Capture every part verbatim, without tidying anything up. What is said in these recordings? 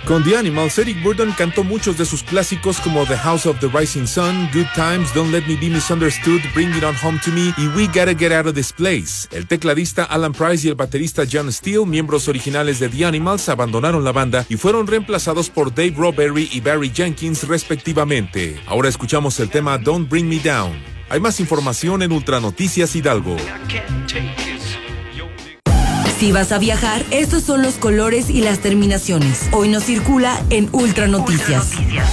Con The Animals, Eric Burdon cantó muchos de sus clásicos como The House of the Rising Sun, Good Times, Don't Let Me Be Misunderstood, Bring It On Home to Me y We Gotta Get Out of This Place. El tecladista Alan Price y el baterista John Steele, miembros originales de The Animals, abandonaron la banda y fueron reemplazados por Dave Roberry y Barry Jenkins respectivamente. Ahora escuchamos el tema Don't Bring Me Down. Hay más información en Ultranoticias Hidalgo. Si vas a viajar, estos son los colores y las terminaciones. Hoy nos circula en Ultranoticias.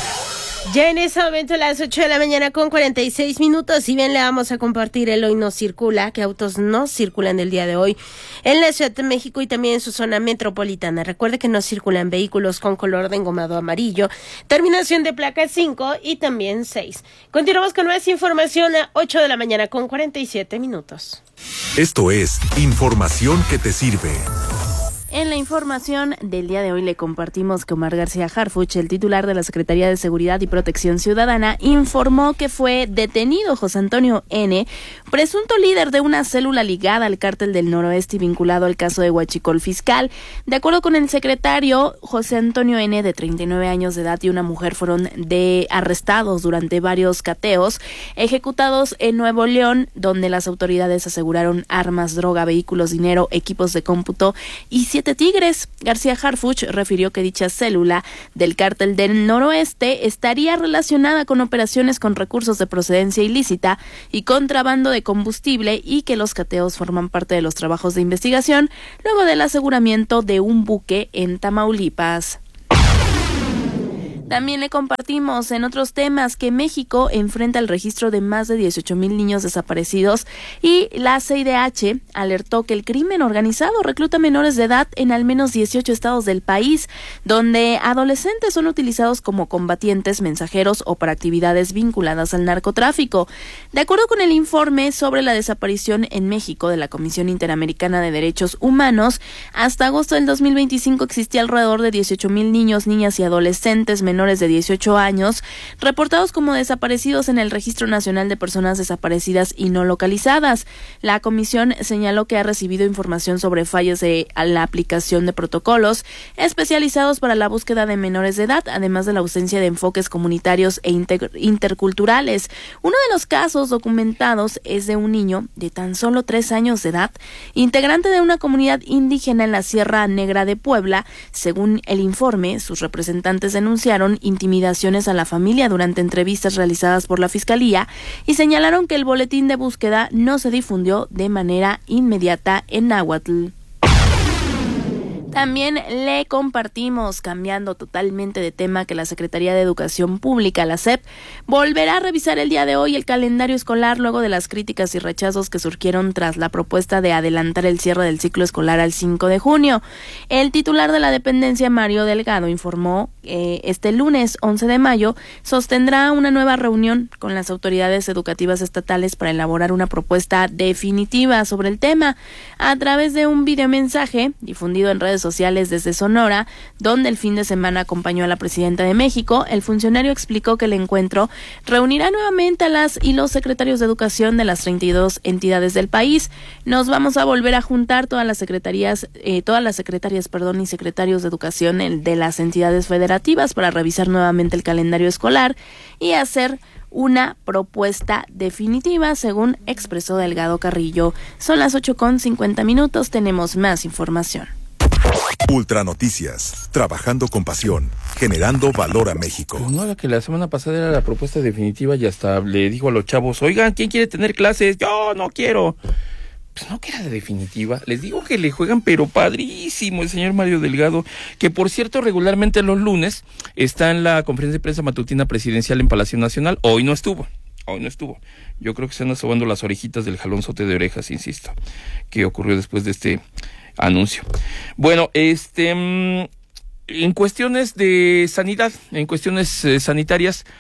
Ya en ese momento, a las ocho de la mañana con cuarenta y seis minutos, y bien le vamos a compartir el Hoy no circula, que autos no circulan el día de hoy en la Ciudad de México y también en su zona metropolitana. Recuerde que no circulan vehículos con color de engomado amarillo, terminación de placa cinco y también seis. Continuamos con más información a ocho de la mañana con cuarenta y siete minutos. Esto es información que te sirve. En la información del día de hoy le compartimos que Omar García Harfuch, el titular de la Secretaría de Seguridad y Protección Ciudadana, informó que fue detenido José Antonio N., presunto líder de una célula ligada al Cártel del Noroeste y vinculado al caso de Huachicol Fiscal. De acuerdo con el secretario, José Antonio N., de treinta y nueve años de edad, y una mujer fueron de arrestados durante varios cateos ejecutados en Nuevo León, donde las autoridades aseguraron armas, droga, vehículos, dinero, equipos de cómputo y siete tigres. García Harfuch refirió que dicha célula del Cártel del Noroeste estaría relacionada con operaciones con recursos de procedencia ilícita y contrabando de combustible, y que los cateos forman parte de los trabajos de investigación luego del aseguramiento de un buque en Tamaulipas. También le compartimos en otros temas que México enfrenta el registro de más de dieciocho mil niños desaparecidos, y la C I D H alertó que el crimen organizado recluta menores de edad en al menos dieciocho estados del país, donde adolescentes son utilizados como combatientes, mensajeros o para actividades vinculadas al narcotráfico. De acuerdo con el informe sobre la desaparición en México de la Comisión Interamericana de Derechos Humanos, hasta agosto del dos mil veinticinco existía alrededor de dieciocho mil niños, niñas y adolescentes menores de dieciocho años reportados como desaparecidos en el Registro Nacional de Personas Desaparecidas y No Localizadas. La comisión señaló que ha recibido información sobre fallos de la aplicación de protocolos especializados para la búsqueda de menores de edad, además de la ausencia de enfoques comunitarios e inter- interculturales. Uno de los casos documentados es de un niño de tan solo tres años de edad, integrante de una comunidad indígena en la Sierra Negra de Puebla. Según el informe, sus representantes denunciaron intimidaciones a la familia durante entrevistas realizadas por la Fiscalía y señalaron que el boletín de búsqueda no se difundió de manera inmediata en náhuatl. También le compartimos, cambiando totalmente de tema, que la Secretaría de Educación Pública, la S E P, volverá a revisar el día de hoy el calendario escolar luego de las críticas y rechazos que surgieron tras la propuesta de adelantar el cierre del ciclo escolar al cinco de junio. El titular de la dependencia, Mario Delgado, informó que este lunes once de mayo sostendrá una nueva reunión con las autoridades educativas estatales para elaborar una propuesta definitiva sobre el tema. A través de un videomensaje difundido en redes sociales desde Sonora, donde el fin de semana acompañó a la presidenta de México, el funcionario explicó que el encuentro reunirá nuevamente a las y los secretarios de educación de las treinta y dos entidades del país. Nos vamos a volver a juntar todas las secretarías, eh, todas las secretarias, perdón, y secretarios de educación el, de las entidades federativas para revisar nuevamente el calendario escolar y hacer una propuesta definitiva, según expresó Delgado Carrillo. Son las ocho con cincuenta minutos, tenemos más información. Ultranoticias, trabajando con pasión, generando valor a México. Pues no, la que la semana pasada era la propuesta definitiva y hasta le dijo a los chavos, oigan, ¿quién quiere tener clases? Yo no quiero. Pues no, que era de definitiva. Les digo que le juegan pero padrísimo el señor Mario Delgado, que por cierto regularmente los lunes está en la conferencia de prensa matutina presidencial en Palacio Nacional. Hoy no estuvo. Hoy no estuvo. Yo creo que se han sobando las orejitas del jalonzote de orejas, insisto, que ocurrió después de este anuncio. Bueno, este en cuestiones de sanidad, en cuestiones eh, sanitarias,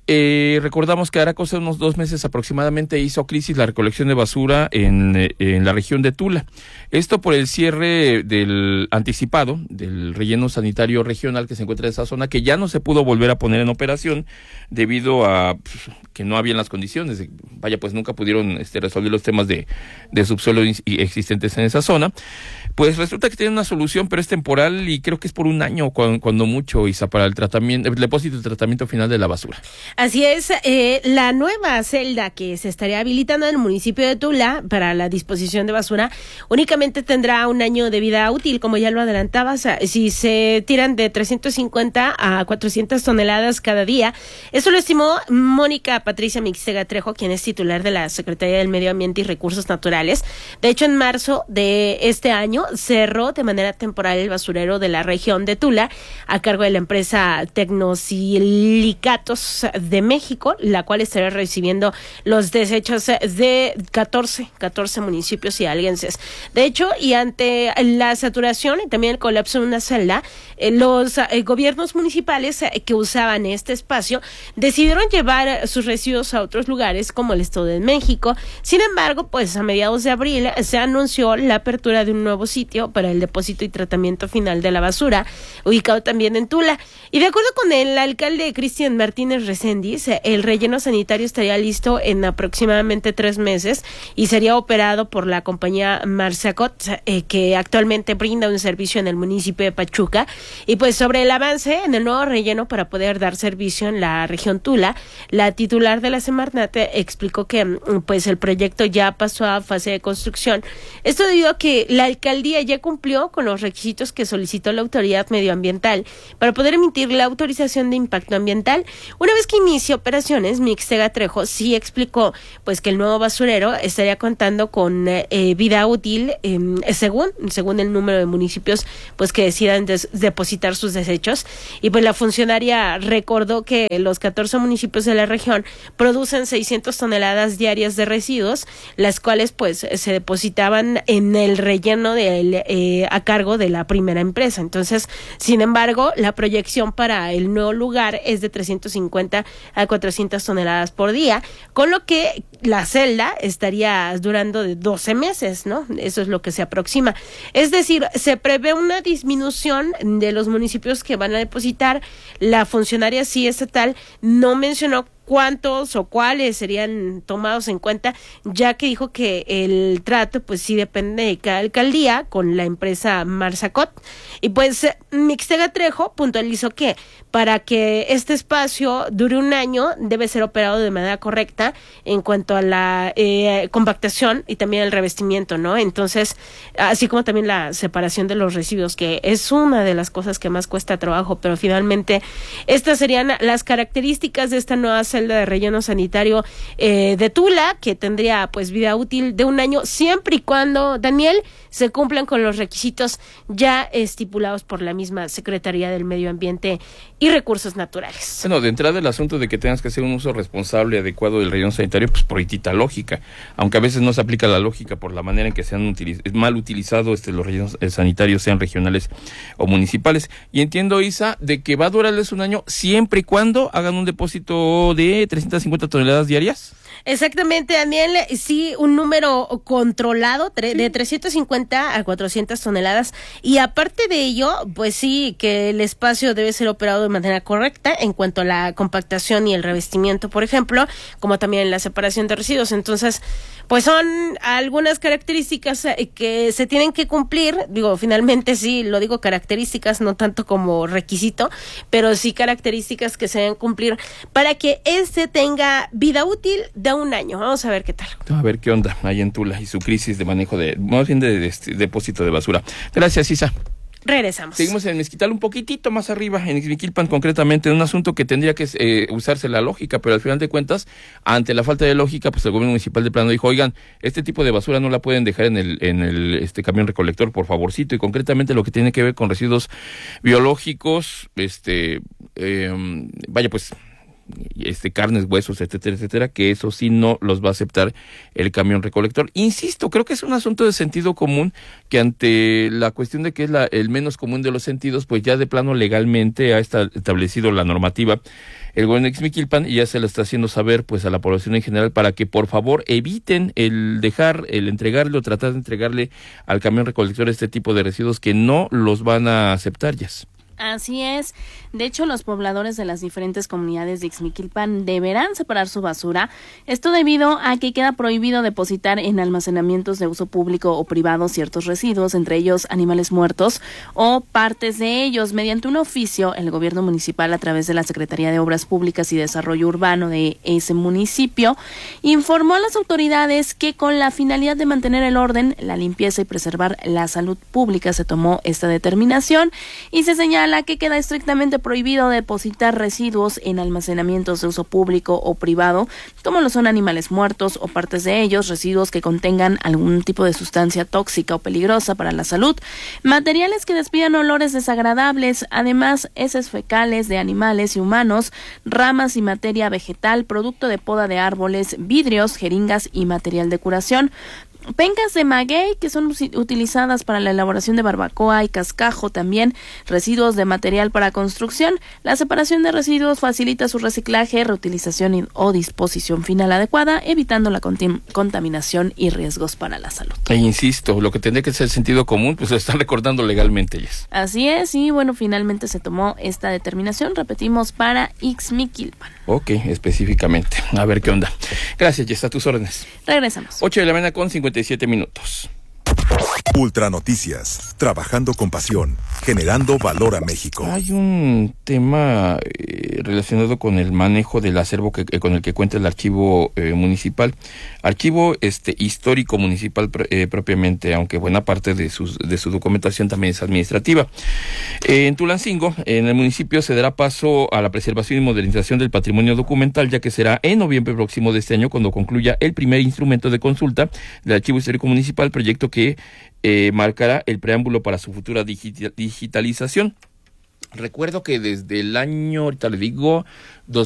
Eh, recordamos que hará cosa de unos dos meses aproximadamente hizo crisis la recolección de basura en, eh, en la región de Tula. Esto por el cierre del anticipado del relleno sanitario regional que se encuentra en esa zona, que ya no se pudo volver a poner en operación debido a pues, que no habían las condiciones. Vaya, pues nunca pudieron este, resolver los temas de, de subsuelo existentes en esa zona. Pues resulta que tiene una solución, pero es temporal y creo que es por un año, cuando, cuando mucho, Isa, para el tratamiento, el depósito de tratamiento final de la basura. Así es, eh, la nueva celda que se estaría habilitando en el municipio de Tula para la disposición de basura únicamente tendrá un año de vida útil, como ya lo adelantabas. Si se tiran de trescientos cincuenta a cuatrocientas toneladas cada día, eso lo estimó Mónica Patricia Mixtega Trejo, quien es titular de la Secretaría del Medio Ambiente y Recursos Naturales. De hecho, en marzo de este año cerró de manera temporal el basurero de la región de Tula a cargo de la empresa Tecnosilicatos de México, la cual estará recibiendo los desechos de catorce, catorce municipios hidalguenses. De hecho, y ante la saturación y también el colapso de una celda, eh, los eh, gobiernos municipales eh, que usaban este espacio decidieron llevar sus residuos a otros lugares como el Estado de México. Sin embargo, pues a mediados de abril se anunció la apertura de un nuevo sitio para el depósito y tratamiento final de la basura, ubicado también en Tula. Y de acuerdo con el alcalde Cristian Martínez Reséndiz, el relleno sanitario estaría listo en aproximadamente tres meses y sería operado por la compañía Marsacot, eh, que actualmente brinda un servicio en el municipio de Pachuca. Y pues sobre el avance en el nuevo relleno para poder dar servicio en la región Tula, la titular de la Semarnat explicó que pues el proyecto ya pasó a fase de construcción. Esto debido a que la alcaldía ya cumplió con los requisitos que solicitó la autoridad medioambiental para poder emitir la autorización de impacto ambiental. Una vez que inicie operaciones, Mixtega Trejo sí explicó pues que el nuevo basurero estaría contando con eh, vida útil eh, según según el número de municipios pues que decidan des- depositar sus desechos. Y pues la funcionaria recordó que los catorce municipios de la región producen seiscientas toneladas diarias de residuos, las cuales pues se depositaban en el relleno de El, eh, a cargo de la primera empresa. Entonces, sin embargo, la proyección para el nuevo lugar es de trescientas cincuenta a cuatrocientas toneladas por día, con lo que la celda estaría durando de doce meses, ¿no? Eso es lo que se aproxima. Es decir, se prevé una disminución de los municipios que van a depositar. La funcionaria sí estatal no mencionó cuántos o cuáles serían tomados en cuenta, ya que dijo que el trato pues sí depende de cada alcaldía con la empresa Marsacot. Y pues Mixtega Trejo puntualizó que para que este espacio dure un año debe ser operado de manera correcta en cuanto a la eh, compactación y también el revestimiento, ¿no? Entonces, así como también la separación de los residuos, que es una de las cosas que más cuesta trabajo, pero finalmente estas serían las características de esta nueva celda de relleno sanitario eh, de Tula, que tendría pues vida útil de un año, siempre y cuando, Daniel, se cumplan con los requisitos ya estipulados por la misma Secretaría del Medio Ambiente y Recursos Naturales. Bueno, de entrada el asunto de que tengas que hacer un uso responsable y adecuado del relleno sanitario, pues por tita lógica, aunque a veces no se aplica la lógica por la manera en que se han utiliz- mal utilizado este, los rellenos eh, sanitarios, sean regionales o municipales. Y entiendo, Isa, de que va a durarles un año siempre y cuando hagan un depósito de trescientas cincuenta toneladas diarias. Exactamente, Daniel, sí, un número controlado tre- de trescientas cincuenta a cuatrocientas toneladas, y aparte de ello, pues sí, que el espacio debe ser operado de manera correcta en cuanto a la compactación y el revestimiento, por ejemplo, como también la separación de residuos. Entonces, pues son algunas características que se tienen que cumplir. Digo, finalmente sí, lo digo características, no tanto como requisito, pero sí características que se deben cumplir para que este tenga vida útil de un año. Vamos a ver qué tal. A ver qué onda ahí en Tula y su crisis de manejo de, más bien de, de, de depósito de basura. Gracias, Isa. Regresamos. Seguimos en Mezquital, un poquitito más arriba, en Ixmiquilpan concretamente, en un asunto que tendría que eh, usarse la lógica, pero al final de cuentas, ante la falta de lógica, pues el gobierno municipal de plano dijo, oigan, este tipo de basura no la pueden dejar en el en el este camión recolector, por favorcito, y concretamente lo que tiene que ver con residuos biológicos, este, eh, vaya pues, este carnes, huesos, etcétera, etcétera, que eso sí no los va a aceptar el camión recolector. Insisto, creo que es un asunto de sentido común que ante la cuestión de que es la, el menos común de los sentidos, pues ya de plano legalmente ha establecido la normativa el gobierno de Ixmiquilpan y ya se lo está haciendo saber pues a la población en general para que por favor eviten el dejar, el entregarle o tratar de entregarle al camión recolector este tipo de residuos que no los van a aceptar ya. Así es. De hecho, los pobladores de las diferentes comunidades de Ixmiquilpan deberán separar su basura. Esto debido a que queda prohibido depositar en almacenamientos de uso público o privado ciertos residuos, entre ellos animales muertos o partes de ellos. Mediante un oficio, el gobierno municipal, a través de la Secretaría de Obras Públicas y Desarrollo Urbano de ese municipio, informó a las autoridades que con la finalidad de mantener el orden, la limpieza y preservar la salud pública se tomó esta determinación y se señala que queda estrictamente prohibido depositar residuos en almacenamientos de uso público o privado, como lo son animales muertos o partes de ellos, residuos que contengan algún tipo de sustancia tóxica o peligrosa para la salud, materiales que despidan olores desagradables, además heces fecales de animales y humanos, ramas y materia vegetal, producto de poda de árboles, vidrios, jeringas y material de curación. Pencas de maguey que son utilizadas para la elaboración de barbacoa y cascajo, también residuos de material para construcción. La separación de residuos facilita su reciclaje, reutilización y, o disposición final adecuada, evitando la contim- contaminación y riesgos para la salud. E insisto, lo que tendría que ser sentido común, pues lo están recordando legalmente ellas. Así es, y bueno, finalmente se tomó esta determinación, repetimos, para Ixmiquilpan. Ok, específicamente. A ver qué onda. Gracias, Jess, a tus órdenes. Regresamos. ocho de la mañana con cincuenta y siete minutos. Ultra Noticias, trabajando con pasión, generando valor a México. Hay un tema eh, relacionado con el manejo del acervo que, eh, con el que cuenta el archivo eh, municipal, archivo este histórico municipal eh, propiamente, aunque buena parte de sus de su documentación también es administrativa. Eh, en Tulancingo, en el municipio, se dará paso a la preservación y modernización del patrimonio documental, ya que será en noviembre próximo de este año cuando concluya el primer instrumento de consulta del archivo histórico municipal, proyecto que eh, marcará el preámbulo para su futura digitalización. Recuerdo que desde el año, ahorita le digo, dos